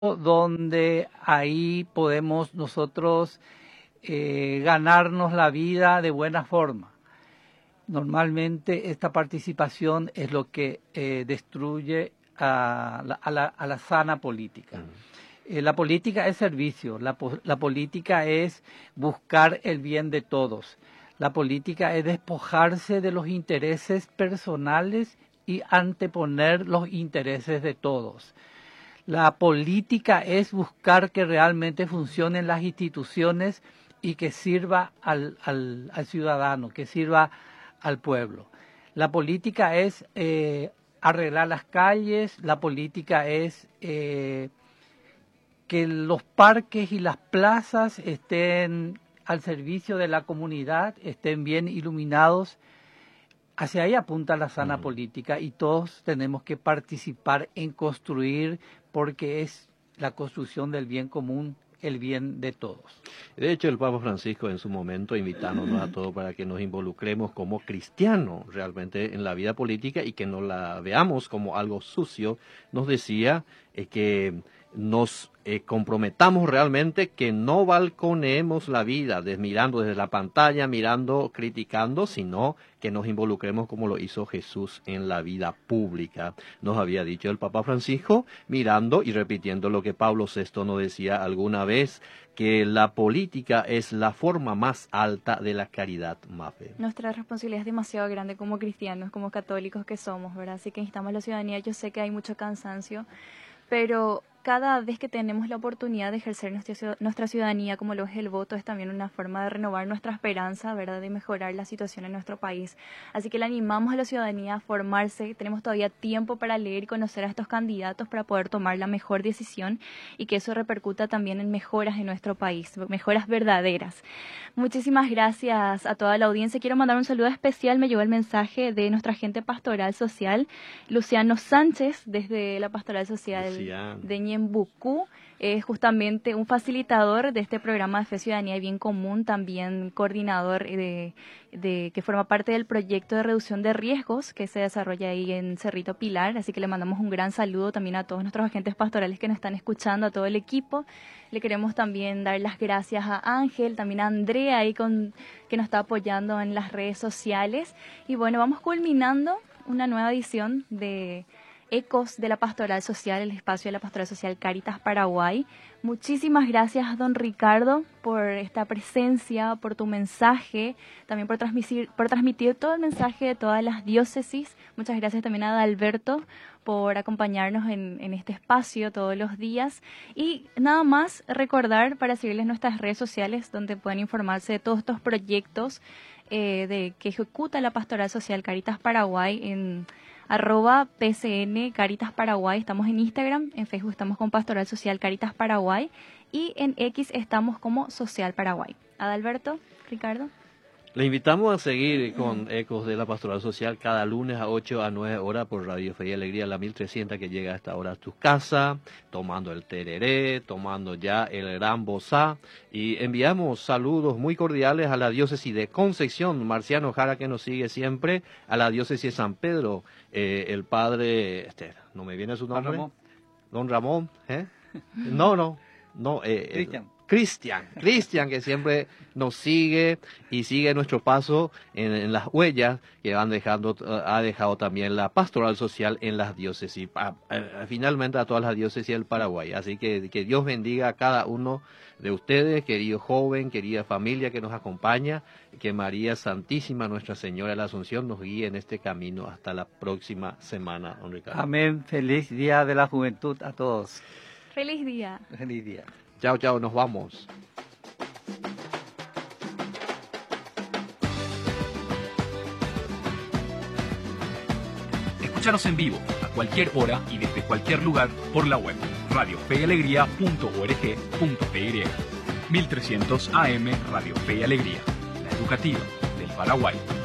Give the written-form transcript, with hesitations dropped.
donde ahí podemos nosotros ganarnos la vida de buena forma. Normalmente esta participación es lo que destruye a la sana política. La política es servicio, la política es buscar el bien de todos. La política es despojarse de los intereses personales y anteponer los intereses de todos. La política es buscar que realmente funcionen las instituciones y que sirva al ciudadano, que sirva al pueblo. La política es arreglar las calles, la política es que los parques y las plazas estén al servicio de la comunidad, estén bien iluminados. Hacia ahí apunta la sana política y todos tenemos que participar en construir, porque es la construcción del bien común, el bien de todos. De hecho, el Papa Francisco en su momento invitándonos a todos para que nos involucremos como cristianos realmente en la vida política y que no la veamos como algo sucio, nos decía que nos comprometamos realmente, que no balconeemos la vida mirando desde la pantalla, mirando, criticando, sino que nos involucremos como lo hizo Jesús en la vida pública. Nos había dicho el Papa Francisco, mirando y repitiendo lo que Pablo VI nos decía alguna vez, que la política es la forma más alta de la caridad, Mafe. Nuestra responsabilidad es demasiado grande como cristianos, como católicos que somos, ¿verdad? Así que necesitamos la ciudadanía. Yo sé que hay mucho cansancio, pero cada vez que tenemos la oportunidad de ejercer nuestra ciudadanía, como lo es el voto, es también una forma de renovar nuestra esperanza, ¿verdad?, de mejorar la situación en nuestro país. Así que le animamos a la ciudadanía a formarse. Tenemos todavía tiempo para leer y conocer a estos candidatos para poder tomar la mejor decisión y que eso repercuta también en mejoras en nuestro país, mejoras verdaderas. Muchísimas gracias a toda la audiencia. Quiero mandar un saludo especial. Me llegó el mensaje de nuestra agente pastoral social, Luciano Sánchez, desde la pastoral social de Ñembucú, es justamente un facilitador de este programa de Fe, Ciudadanía y Bien Común, también coordinador que forma parte del proyecto de reducción de riesgos que se desarrolla ahí en Cerrito Pilar, así que le mandamos un gran saludo también a todos nuestros agentes pastorales que nos están escuchando, a todo el equipo. Le queremos también dar las gracias a Ángel, también a Andrea ahí que nos está apoyando en las redes sociales. Y bueno, vamos culminando una nueva edición de Ecos de la Pastoral Social, el espacio de la Pastoral Social Cáritas Paraguay. Muchísimas gracias, don Ricardo, por esta presencia, por tu mensaje, también por transmitir todo el mensaje de todas las diócesis. Muchas gracias también a Adalberto por acompañarnos en este espacio todos los días. Y nada más recordar para seguirles nuestras redes sociales, donde pueden informarse de todos estos proyectos que ejecuta la Pastoral Social Cáritas Paraguay en @PCN Cáritas Paraguay. Estamos en Instagram, en Facebook estamos con Pastoral Social Cáritas Paraguay y en X estamos como Social Paraguay. Adalberto, Ricardo. Le invitamos a seguir con Ecos de la Pastoral Social cada lunes a 8 a 9 horas por Radio Fe y Alegría, la 1300 que llega a esta hora a tu casa, tomando el tereré, tomando ya el gran bozá. Y enviamos saludos muy cordiales a la diócesis de Concepción, Marciano Jara que nos sigue siempre, a la diócesis de San Pedro, el padre, no me viene su nombre, don Ramón, no, Cristian, que siempre nos sigue y sigue nuestro paso en las huellas que ha dejado también la pastoral social en las diócesis, finalmente a todas las diócesis del Paraguay. Así que Dios bendiga a cada uno de ustedes, querido joven, querida familia que nos acompaña, que María Santísima, Nuestra Señora de la Asunción, nos guíe en este camino hasta la próxima semana, don Ricardo. Amén. Feliz Día de la Juventud a todos. Feliz día. Feliz día. Chao, nos vamos. Escúchanos en vivo, a cualquier hora y desde cualquier lugar por la web radiofeyalegría.org.py. 1300 AM Radio Fe y Alegría, la educativa del Paraguay.